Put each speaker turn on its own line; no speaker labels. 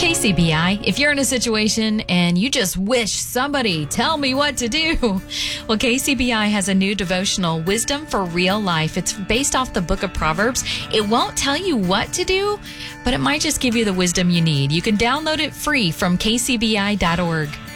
KCBI, if you're in a situation and you just wish somebody tell me what to do, well, KCBI has a new devotional, Wisdom for Real Life. It's based off the book of Proverbs. It won't tell you what to do, but it might just give you the wisdom you need. You can download it free from kcbi.org.